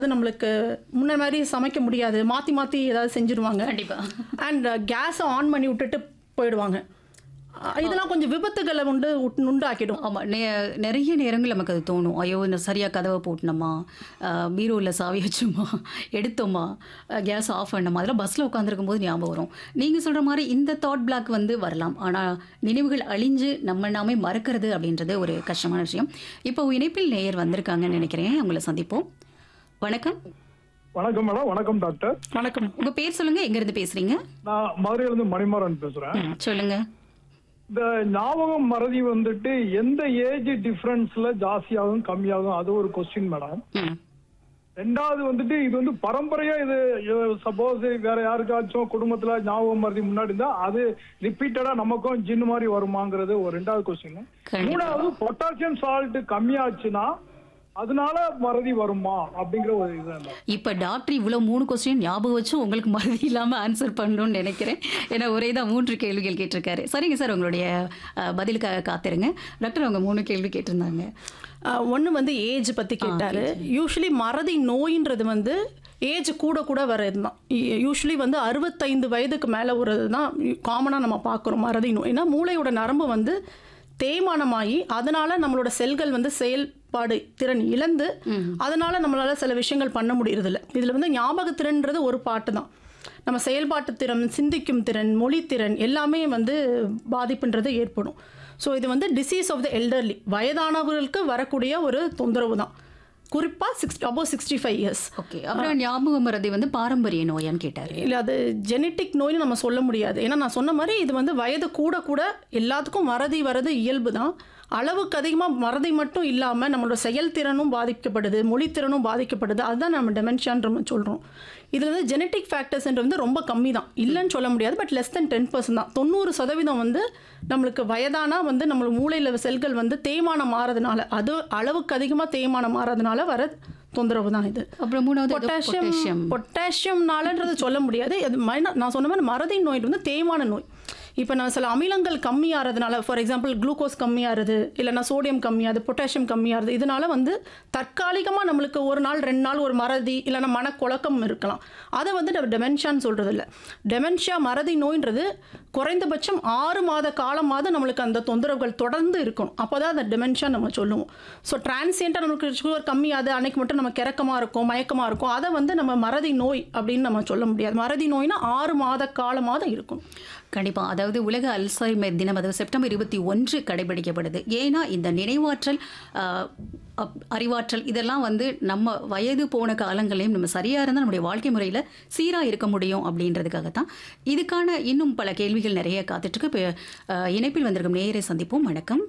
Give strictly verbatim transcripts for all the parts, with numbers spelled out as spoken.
அது நம்மளுக்கு முன்ன மாதிரி சமைக்க முடியாது. மாற்றி மாற்றி ஏதாவது செஞ்சுருவாங்க. கண்டிப்பா. அண்ட் கேஸை ஆன் பண்ணி விட்டுட்டு போயிடுவாங்க. அஹ் இதெல்லாம் கொஞ்சம் விபத்துகளை உண்டு உட்- உண்டாக்கிடும். ஆமாம், நெ நிறைய நேரங்கள் நமக்கு அது தோணும். ஐயோ, இந்த சரியாக கதவை பூட்டினோமா, பீரோவில் சாவி வச்சோமா, எடுத்தோமா, கேஸ் ஆஃப் பண்ணோமா, அதெல்லாம் பஸ்ஸில் உட்காந்துருக்கும் போது ஞாபகம் வரும். நீங்கள் சொல்கிற மாதிரி இந்த தாட் பிளாக் வந்து வரலாம். ஆனால் நினைவுகள் அழிஞ்சு நம்ம நாமே மறக்கிறது அப்படின்றது ஒரு கஷ்டமான விஷயம். இப்போ இணைப்பில் நேயர் வந்திருக்காங்கன்னு நினைக்கிறேன். உங்களை சந்திப்போம். வணக்கம். வணக்கம் மேடம். வணக்கம் டாக்டர். வணக்கம். உங்கள் பேர் சொல்லுங்கள், எங்கேருந்து பேசுகிறீங்க? நான் மதுரையிலிருந்து மணிமாறன் பேசுறேன். ம், சொல்லுங்கள். இந்த ஞாபகம் மறதி வந்துட்டு எந்த ஏஜ் டிஃபரன்ஸ்ல ஜாஸ்தியாகும் கம்மியாகும், அது ஒரு கொஸ்டின் மேடம். ம் ரெண்டாவது வந்துட்டு இது வந்து பரம்பரையா இது சப்போஸ் வேற யாருக்காச்சும் குடும்பத்துல ஞாபகம் மறதி முன்னாடி இருந்தா அது ரிப்பீட்டடா நமக்கும் ஜின் மாதிரி வருமாங்கிறது ஒரு ரெண்டாவது கொஸ்டின். கண்டிப்பா. மூணாவது பொட்டாசியம் சால்ட் கம்மியாச்சுன்னா அதனால மறதி வருமா அப்படிங்கிற ஒரு இது. இப்போ டாக்டர் இவ்வளோ மூணு கொஸ்டின் ஞாபகம் வச்சு உங்களுக்கு மறதி இல்லாமல் ஆன்சர் பண்ணணும்னு நினைக்கிறேன். ஏன்னா ஒரே தான் மூன்று கேள்விகள் கேட்டிருக்காரு. சரிங்க சார், உங்களுடைய அஹ், பதிலுக்காக காத்திருங்க. டாக்டர் அவங்க மூணு கேள்வி கேட்டிருந்தாங்க. ஒன்று வந்து ஏஜ் பற்றி கேட்டார். யூஸ்வலி மறதி நோயின்றது வந்து ஏஜ் கூட கூட வர்றது தான். யூஸ்வலி வந்து அறுபத்தைந்து வயதுக்கு மேலே ஒரு தான் காமனாக நம்ம பார்க்குறோம் மறதி நோய். ஏன்னா மூளையோட நரம்பு வந்து தேய்மானமாகி அதனால நம்மளோட செல்கள் வந்து செயல்பாடு திறன் இழந்து அதனால நம்மளால சில விஷயங்கள் பண்ண முடியறதில்ல. இதில் வந்து ஞாபகத்திறன்றது ஒரு பாட்டு தான். நம்ம செயல்பாட்டு திறன், சிந்திக்கும் திறன், மொழித்திறன் எல்லாமே வந்து பாதிப்புன்றது ஏற்படும். ஸோ இது வந்து டிசீஸ் ஆஃப் த எல்டர்லி, வயதானவர்களுக்கு வரக்கூடிய ஒரு தொந்தரவு தான். குறிப்பாக six above sixty five years. Okay, அப்புறம் ஞாபக மறதி வந்து பாரம்பரிய நோயான்னு கேட்டார். இல்லை, அது ஜெனட்டிக் நோய்னு நம்ம சொல்ல முடியாது. ஏன்னா நான் சொன்ன மாதிரி இது வந்து வயது கூட கூட எல்லாத்துக்கும் மறதி வரது இயல்பு தான். அளவுக்கு அதிகமாக மறதி மட்டும் இல்லாமல் நம்மளோட செயல்திறனும் பாதிக்கப்படுது, மொழித்திறனும் பாதிக்கப்படுது. அதுதான் நம்ம டெமென்ஷியான்ற சொல்கிறோம். இதில் வந்து ஜெனட்டிக் ஃபேக்டர்ஸ்ன்றது வந்து ரொம்ப கம்மி தான், இல்லைன்னு சொல்ல முடியாது. But less than ten percent தான். தொண்ணூறு சதவீதம் வந்து நம்மளுக்கு வயதானா வந்து நம்ம மூளையில் செல்கள் வந்து தேய்மானம் மாறதுனால, அது அளவுக்கு அதிகமாக தேய்மானம் மாறதுனால வர தொந்தரவு தான் இது. அப்புறம் மூணாவது ஏதோ பொட்டாசியம் potassium. பொட்டாசியம்னாலன்றது சொல்ல முடியாது. அது மைன- நான் சொன்ன மாதிரி மறதி நோய் வந்து தேய்மான நோய். இப்போ நான் சில அமிலங்கள் கம்மியாகிறதுனால, ஃபார் எக்ஸாம்பிள் குளுக்கோஸ் கம்மியாகிறது, இல்லைன்னா சோடியம் கம்மியாகுது, பொட்டாசியம் கம்மியாகுது, இதனால வந்து தற்காலிகமாக நம்மளுக்கு ஒரு நாள் ரெண்டு நாள் ஒரு மறதி இல்லைன்னா மனக்குழக்கம் இருக்கலாம். அதை வந்து நம்ம டெமென்ஷியான்னு சொல்கிறது இல்லை. டெமென்ஷியா மறதி நோயின்றது குறைந்தபட்சம் ஆறு மாத காலமாவது நம்மளுக்கு அந்த தொந்தரவுகள் தொடர்ந்து இருக்கணும். அப்போ தான் அந்த டெமென்ஷியா நம்ம சொல்லுவோம். ஸோ டிரான்சியண்ட்டாக நம்மளுக்கு சுகர் கம்மியாது, அன்னைக்கு மட்டும் நம்ம கிறக்கமாக இருக்கும், மயக்கமாக இருக்கும், அதை வந்து நம்ம மறதி நோய் அப்படின்னு நம்ம சொல்ல முடியாது. மறதி நோய்னா ஆறு மாத காலமாக இருக்கும். கண்டிப்பா. அதாவது உலக அல்சைமர் தினம் அதாவது செப்டம்பர் இருபத்தி ஒன்று கடைபிடிக்கப்படுது. ஏன்னா இந்த நினைவாற்றல், ஆஹ், அப்- அறிவாற்றல் இதெல்லாம் வந்து நம்ம வயது போன காலங்களையும் நம்ம சரியாக இருந்தால் நம்முடைய வாழ்க்கை முறையில் சீராக இருக்க முடியும் அப்படின்றதுக்காக தான். இதுக்கான இன்னும் பல கேள்விகள் நிறைய காத்துட்ருக்கு. இப்போ ஆஹ், இணைப்பில் வந்திருக்கும் நேயரை சந்திப்போம். வணக்கம்.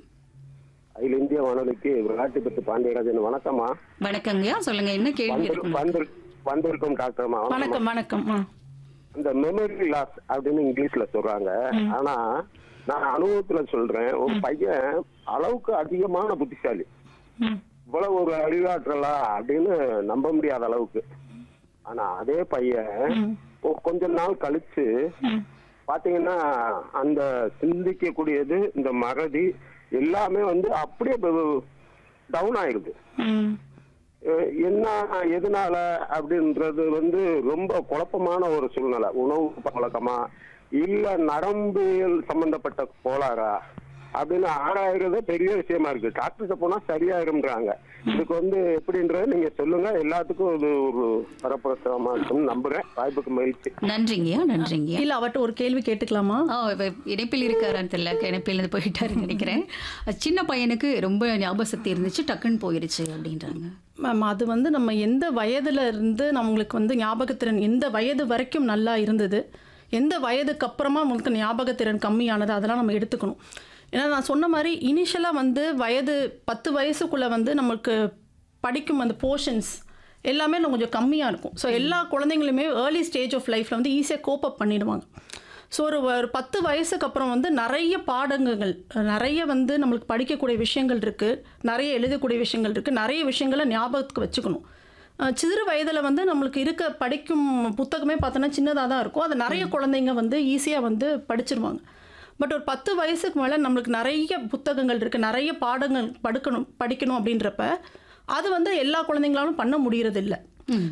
அகில இந்திய வானொலிக்கு விளையாட்டுப்பட்டு பாண்டியராஜன் வணக்கம்மா. வணக்கங்கய்யா, சொல்லுங்க, என்ன கேள்வி வந்து- இருக்கும்? வந்து- வந்திருக்கும் டாக்டர்மா வணக்கம். வணக்கம். ஆ. இந்த மெமரி லாஸ் அப்படின்னு இங்கிலீஷ்ல சொல்றாங்க. ஆனா நான் அனுபவத்துல சொல்றேன், ஒரு பையன் அளவுக்கு அதிகமான புத்திசாலி, ம். இவ்வளவு ஒரு அறிவாற்றலா அப்படின்னு நம்ப முடியாத அளவுக்கு. ஆனா அதே பையன் ஒரு கொஞ்ச நாள் கழிச்சு பாத்தீங்கன்னா அந்த சிந்திக்கக்கூடியது, இந்த மறதி எல்லாமே வந்து அப்படியே டவுன் ஆயிடுது. ம். அஹ் என்ன எதனால அப்படின்றது வந்து ரொம்ப குழப்பமான ஒரு சூழ்நிலை. உணவு பழக்கமா இல்ல நரம்பியல் சம்பந்தப்பட்ட கோளாறா அப்படின்னு ஆராயிறதே பெரிய விஷயமா இருக்கு. டாக்டர்கிட்ட போனா சரியாயிரும்ன்றாங்க. இதுக்கு வந்து எப்படின்றது நீங்க சொல்லுங்க. எல்லாத்துக்கும் இது ஒரு பரப்பிரசவமா இருக்கும்னு நம்புறேன். வாய்ப்புக்கு மகிழ்ச்சி. நன்றிங்கய்யா, நன்றிங்கய்யா. இல்லை, அவர்கிட்ட ஒரு கேள்வி கேட்டுக்கலாமா? ஆ, இப்ப இணைப்பில் இருக்காரான்னு தெரியல, இணைப்பில் இருந்து போயிட்டாருன்னு நினைக்கிறேன். சின்ன பையனுக்கு ரொம்ப ஞாபக சக்தி இருந்துச்சு, டக்குன்னு போயிருச்சு அப்படின்றாங்க. மேம், அது வந்து நம்ம எந்த வயதுல இருந்து நம்மளுக்கு வந்து ஞாபகத்திறன் எந்த வயது வரைக்கும் நல்லா இருந்தது, எந்த வயதுக்கு அப்புறமா உங்களுக்கு ஞாபகத்திறன் கம்மியானது, அதெல்லாம் நம்ம எடுத்துக்கணும். ஏன்னா நான் சொன்ன மாதிரி இனிஷியலாக வந்து வயது பத்து வயசுக்குள்ளே வந்து நம்மளுக்கு படிக்கும் அந்த போர்ஷன்ஸ் எல்லாமே இன்னும் கொஞ்சம் கம்மியாக இருக்கும். ஸோ எல்லா குழந்தைங்களுமே ஏர்லி ஸ்டேஜ் ஆஃப் லைஃப்பில் வந்து ஈஸியாக கோப் அப் பண்ணிடுவாங்க. ஸோ ஒரு ஒரு பத்து வயசுக்கு அப்புறம் வந்து நிறைய பாடங்கள், நிறைய வந்து நம்மளுக்கு படிக்கக்கூடிய விஷயங்கள் இருக்குது, நிறைய எழுதக்கூடிய விஷயங்கள் இருக்குது, நிறைய விஷயங்களை ஞாபகத்துக்கு வச்சுக்கணும். அஹ் சிறு வயதில் வந்து நம்மளுக்கு இருக்க படிக்கும் புத்தகமே பார்த்தோன்னா சின்னதாக தான் இருக்கும். அது நிறைய குழந்தைங்க வந்து ஈஸியாக வந்து படிச்சிருவாங்க. பட் ஒரு பத்து வயசுக்கு மேலே நம்மளுக்கு நிறைய புத்தகங்கள் இருக்குது, நிறைய பாடங்கள் படுக்கணும் படிக்கணும் அப்படின்றப்ப அது வந்து எல்லா குழந்தைங்களாலும் பண்ண முடியறதில்லை.